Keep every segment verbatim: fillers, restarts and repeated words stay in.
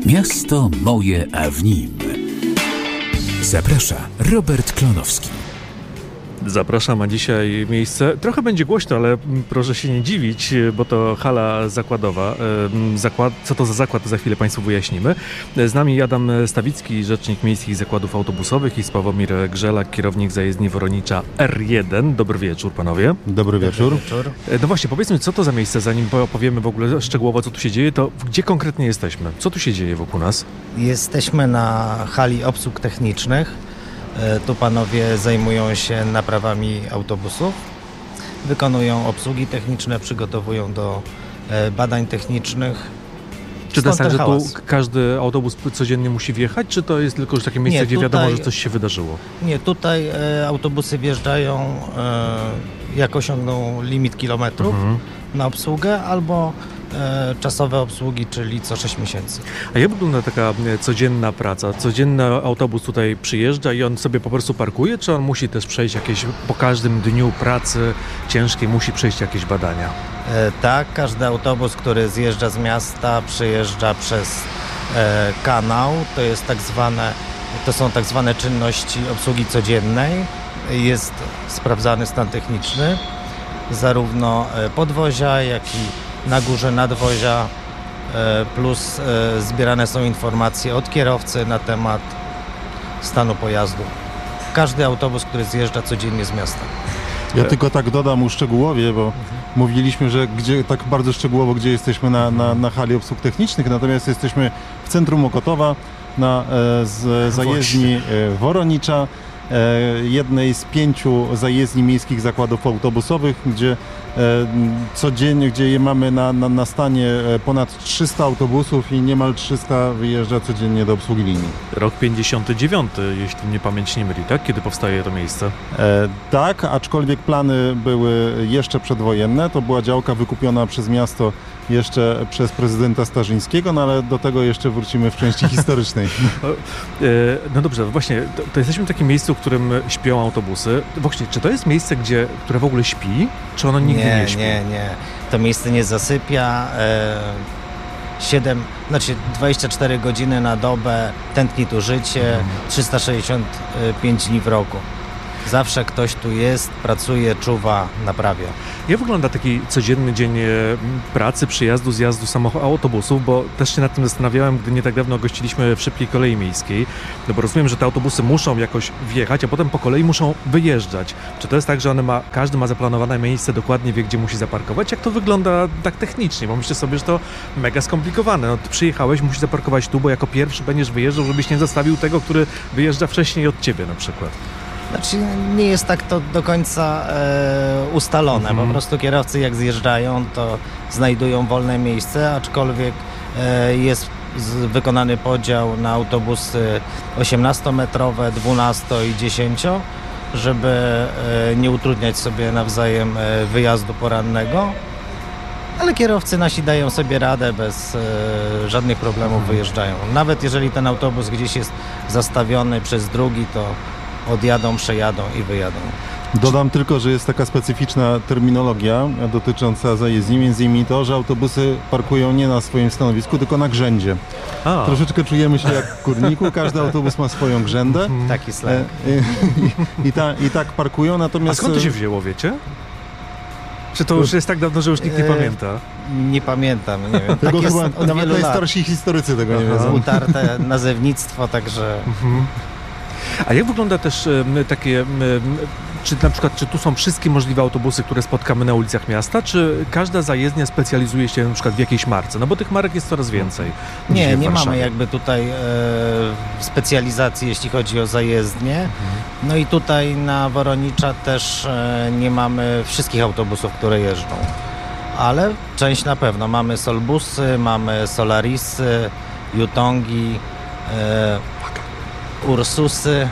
Miasto moje, a w nim. Zaprasza Robert Klonowski. Zapraszam, a dzisiaj miejsce. Trochę będzie głośno, ale proszę się nie dziwić, bo to hala zakładowa. Zakład, co to za zakład, to za chwilę Państwu wyjaśnimy. Z nami Adam Stawicki, rzecznik Miejskich Zakładów Autobusowych, i Sławomir Grzelak, kierownik zajezdni Woronicza R jeden. Dobry wieczór, panowie. Dobry wieczór. Dobry wieczór. No właśnie, powiedzmy, co to za miejsce, zanim opowiemy w ogóle szczegółowo, co tu się dzieje, to gdzie konkretnie jesteśmy? Co tu się dzieje wokół nas? Jesteśmy na hali obsług technicznych. Tu panowie zajmują się naprawami autobusów, wykonują obsługi techniczne, przygotowują do badań technicznych. Czy to jest tak, że tu każdy autobus codziennie musi wjechać, czy to jest tylko już takie miejsce, Nie, gdzie tutaj, wiadomo, że coś się wydarzyło? Nie, tutaj e, autobusy wjeżdżają, e, jak osiągną limit kilometrów mhm. na obsługę, albo e, czasowe obsługi, czyli co sześć miesięcy. A jak wygląda taka codzienna praca? Codzienny autobus tutaj przyjeżdża i on sobie po prostu parkuje, czy on musi też przejść jakieś, po każdym dniu pracy ciężkiej musi przejść jakieś badania? E, tak, każdy autobus, który zjeżdża z miasta, przejeżdża przez e, kanał. To jest tak zwane, to są tak zwane czynności obsługi codziennej. Jest sprawdzany stan techniczny zarówno podwozia, jak i na górze nadwozia, e, plus e, zbierane są informacje od kierowcy na temat stanu pojazdu. Każdy autobus, który zjeżdża codziennie z miasta. Ja tylko tak dodam uszczegółowię, bo mhm. mówiliśmy, że gdzie, tak bardzo szczegółowo, gdzie jesteśmy na, na, na hali obsług technicznych, natomiast jesteśmy w centrum Mokotowa, na e, z, zajezdni e, Woronicza, e, jednej z pięciu zajezdni miejskich zakładów autobusowych, gdzie e, codziennie, gdzie je mamy na, na, na stanie ponad trzysta autobusów i niemal trzysta wyjeżdża codziennie do obsługi linii. Rok pięćdziesiąty dziewiąty, jeśli mnie pamięć nie myli, tak? Kiedy powstaje to miejsce? E, tak, aczkolwiek plany były jeszcze przedwojenne. To była działka wykupiona przez miasto jeszcze przez prezydenta Starzyńskiego, no ale do tego jeszcze wrócimy w części historycznej. No, e, no dobrze, właśnie, to, to jesteśmy w takim miejscu, w którym śpią autobusy. Właśnie, czy to jest miejsce, gdzie, które w ogóle śpi? Czy ono nigdy nie, nie śpi? Nie, nie, To miejsce nie zasypia. E, siedem, znaczy dwadzieścia cztery godziny na dobę, tętni tu życie, trzysta sześćdziesiąt pięć dni w roku. Zawsze ktoś tu jest, pracuje, czuwa, naprawia. Jak wygląda taki codzienny dzień pracy, przyjazdu, zjazdu samochodów, autobusów? Bo też się nad tym zastanawiałem, gdy nie tak dawno gościliśmy w Szybkiej Kolei Miejskiej. No bo rozumiem, że te autobusy muszą jakoś wjechać, a potem po kolei muszą wyjeżdżać. Czy to jest tak, że one ma, każdy ma zaplanowane miejsce, dokładnie wie, gdzie musi zaparkować? Jak to wygląda tak technicznie? Bo myślę sobie, że to mega skomplikowane. No, ty przyjechałeś, musisz zaparkować tu, bo jako pierwszy będziesz wyjeżdżał, żebyś nie zostawił tego, który wyjeżdża wcześniej od ciebie na przykład. Znaczy nie jest tak to do końca e, ustalone. Mhm. Po prostu kierowcy jak zjeżdżają, to znajdują wolne miejsce, aczkolwiek e, jest z, wykonany podział na autobusy osiemnastometrowe, dwunasto i dziesięć, żeby e, nie utrudniać sobie nawzajem e, wyjazdu porannego. Ale kierowcy nasi dają sobie radę, bez e, żadnych problemów wyjeżdżają. Nawet jeżeli ten autobus gdzieś jest zastawiony przez drugi, to odjadą, przejadą i wyjadą. Dodam tylko, że jest taka specyficzna terminologia dotycząca zajezdni, między innymi to, że autobusy parkują nie na swoim stanowisku, tylko na grzędzie. A. Troszeczkę czujemy się jak w kurniku, każdy autobus ma swoją grzędę. Taki slang. I, i, ta, I tak parkują, natomiast... A skąd to się wzięło, wiecie? Czy to już jest tak dawno, że już nikt nie pamięta? Nie pamiętam, nie wiem. Tego tak chyba jest od nawet najstarsi historycy tego nie wiedzą. Utarte nazewnictwo, także... Mhm. A jak wygląda też y, takie, y, czy na przykład, czy tu są wszystkie możliwe autobusy, które spotkamy na ulicach miasta, czy każda zajezdnia specjalizuje się na przykład w jakiejś marce? No bo tych marek jest coraz więcej. Nie, nie mamy jakby tutaj e, specjalizacji, jeśli chodzi o zajezdnie. Mhm. No i tutaj na Woronicza też e, nie mamy wszystkich autobusów, które jeżdżą. Ale część na pewno. Mamy Solbusy, mamy Solarisy, Yutongi, e, Ursusy,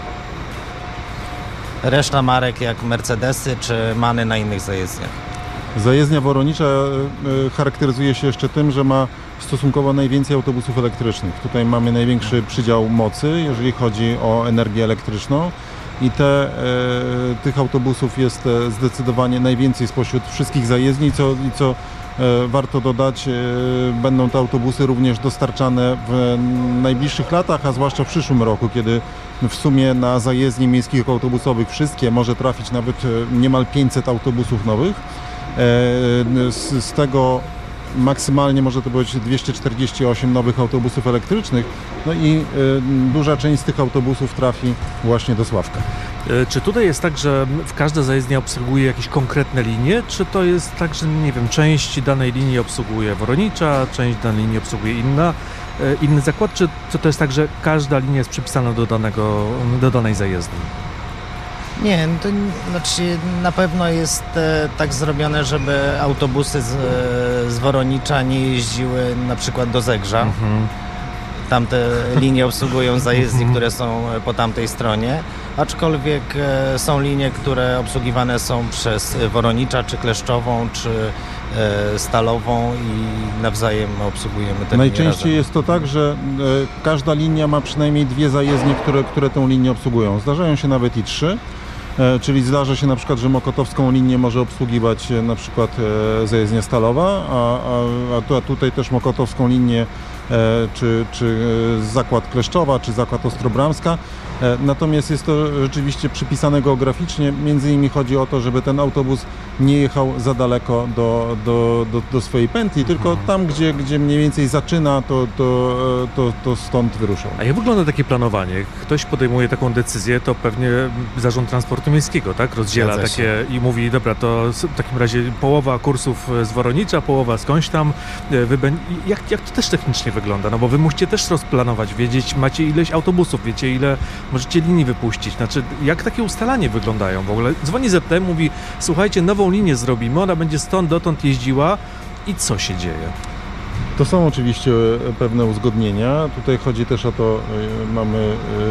reszta marek jak Mercedesy czy Many na innych zajezdniach. Zajezdnia Woronicza charakteryzuje się jeszcze tym, że ma stosunkowo najwięcej autobusów elektrycznych. Tutaj mamy największy przydział mocy, jeżeli chodzi o energię elektryczną i te, e, tych autobusów jest zdecydowanie najwięcej spośród wszystkich zajezdni, co, co warto dodać, będą te autobusy również dostarczane w najbliższych latach, a zwłaszcza w przyszłym roku, kiedy w sumie na zajezdni miejskich autobusowych wszystkie może trafić nawet niemal pięćset autobusów nowych. Z, z tego maksymalnie może to być dwieście czterdzieści osiem nowych autobusów elektrycznych, no i y, duża część z tych autobusów trafi właśnie do Sławka. Czy tutaj jest tak, że w każda zajezdnia obsługuje jakieś konkretne linie, czy to jest tak, że nie wiem, część danej linii obsługuje Woronicza, część danej linii obsługuje inna, inny zakład, czy, czy to jest tak, że każda linia jest przypisana do, danego, do danej zajezdni? Nie, to znaczy na pewno jest e, tak zrobione, żeby autobusy z, e, z Woronicza nie jeździły na przykład do Zegrza. Mhm. Tamte linie obsługują zajezdni, które są po tamtej stronie, aczkolwiek e, są linie, które obsługiwane są przez Woronicza, czy Kleszczową, czy e, Stalową i nawzajem obsługujemy te Najczęściej jest to tak, że e, każda linia ma przynajmniej dwie zajezdnie, które, które tę linię obsługują. Zdarzają się nawet i trzy. Czyli zdarza się na przykład, że mokotowską linię może obsługiwać na przykład zajezdnia Stalowa, a, a, a tutaj też mokotowską linię czy, czy zakład Kleszczowa, czy zakład Ostrobramska. Natomiast jest to rzeczywiście przypisane geograficznie. Między innymi chodzi o to, żeby ten autobus nie jechał za daleko do, do, do, do swojej pętli, tylko tam, gdzie, gdzie mniej więcej zaczyna, to, to, to, to stąd wyruszą. A jak wygląda takie planowanie? Ktoś podejmuje taką decyzję, to pewnie Zarząd Transportu Miejskiego, tak? Rozdziela takie i mówi, dobra, to w takim razie połowa kursów z Woronicza, połowa skądś tam. Wy, jak, jak to też technicznie wygląda? No bo wy musicie też rozplanować, wiedzieć, macie ileś autobusów, wiecie ile możecie linii wypuścić. Znaczy, jak takie ustalanie wyglądają w ogóle? Dzwoni Z T M, mówi, słuchajcie, nową linię zrobimy, ona będzie stąd dotąd jeździła i co się dzieje? To są oczywiście pewne uzgodnienia. Tutaj chodzi też o to, mamy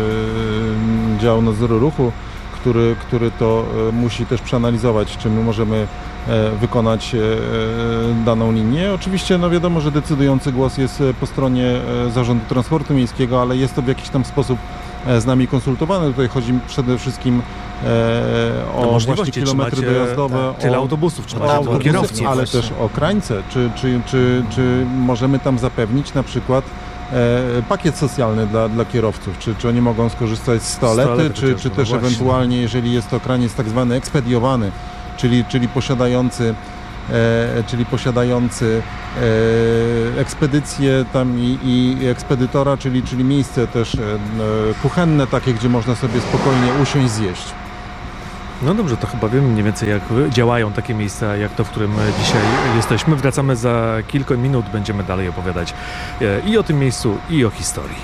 dział nadzoru ruchu, który, który to musi też przeanalizować, czy my możemy wykonać daną linię. Oczywiście no wiadomo, że decydujący głos jest po stronie Zarządu Transportu Miejskiego, ale jest to w jakiś tam sposób z nami konsultowane. Tutaj chodzi przede wszystkim e, o właśnie kilometry macie, dojazdowe, tak, tyle o, autobusów, czy o macie autobusy, kierowców, ale właśnie. też o krańce, czy, czy, czy, czy możemy tam zapewnić na przykład e, pakiet socjalny dla, dla kierowców, czy, czy oni mogą skorzystać z toalety, toalety czy, czy no też właśnie. ewentualnie, jeżeli jest to kraniec tak zwany ekspediowany, czyli, czyli posiadający E, czyli posiadający e, ekspedycję tam i, i ekspedytora, czyli, czyli miejsce też e, kuchenne takie, gdzie można sobie spokojnie usiąść, zjeść. No dobrze, to chyba wiemy mniej więcej jak działają takie miejsca, jak to, w którym dzisiaj jesteśmy. Wracamy za kilka minut, będziemy dalej opowiadać e, i o tym miejscu, i o historii.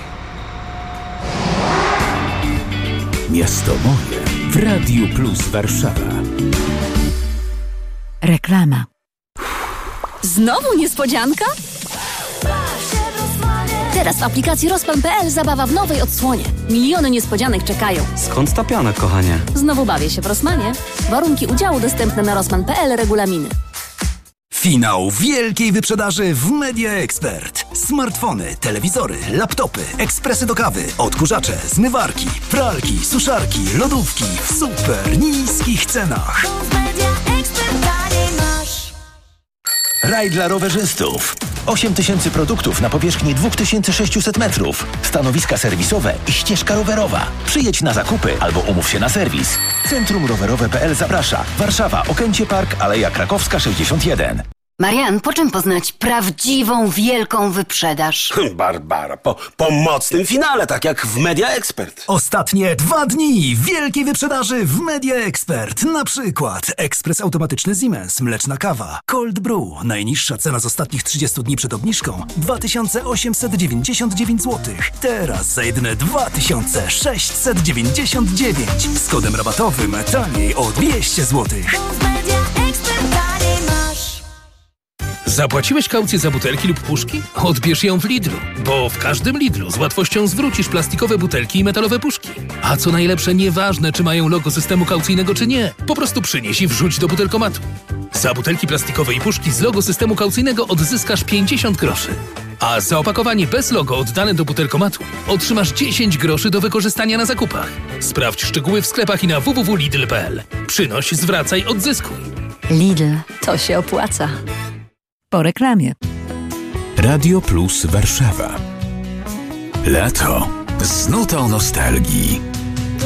Miasto moje w Radiu Plus Warszawa. Reklama. Znowu niespodzianka? Teraz w aplikacji Rosman kropka pe el zabawa w nowej odsłonie. Miliony niespodzianek czekają. Skąd ta piana, kochanie? Znowu bawię się w Rosmanie. Warunki udziału dostępne na rosman kropka pe el, regulaminy. Finał wielkiej wyprzedaży w Media Expert. Smartfony, telewizory, laptopy, ekspresy do kawy, odkurzacze, zmywarki, pralki, suszarki, lodówki w super niskich cenach. Raj dla rowerzystów. osiem tysięcy produktów na powierzchni dwa tysiące sześćset metrów. Stanowiska serwisowe i ścieżka rowerowa. Przyjedź na zakupy albo umów się na serwis. Centrum Rowerowe kropka pe el zaprasza. Warszawa, Okęcie Park, Aleja Krakowska sześćdziesiąt jeden. Marian, po czym poznać prawdziwą, wielką wyprzedaż? Barbara, po, po mocnym finale, tak jak w Media Expert. Ostatnie dwa dni wielkiej wyprzedaży w Media Expert. Na przykład ekspres automatyczny Siemens, mleczna kawa, Cold Brew. Najniższa cena z ostatnich trzydziestu dni przed obniżką dwa tysiące osiemset dziewięćdziesiąt dziewięć złotych. Teraz za jedyne dwa tysiące sześćset dziewięćdziesiąt dziewięć. Z kodem rabatowym taniej o dwieście złotych. Zapłaciłeś kaucję za butelki lub puszki? Odbierz ją w Lidlu, bo w każdym Lidlu z łatwością zwrócisz plastikowe butelki i metalowe puszki. A co najlepsze, nieważne czy mają logo systemu kaucyjnego czy nie, po prostu przynieś i wrzuć do butelkomatu. Za butelki plastikowe i puszki z logo systemu kaucyjnego odzyskasz pięćdziesiąt groszy. A za opakowanie bez logo oddane do butelkomatu otrzymasz dziesięć groszy do wykorzystania na zakupach. Sprawdź szczegóły w sklepach i na w w w kropka lidl kropka pe el. Przynoś, zwracaj, odzyskuj. Lidl, to się opłaca. Po reklamie. Radio Plus Warszawa. Lato z nutą nostalgii.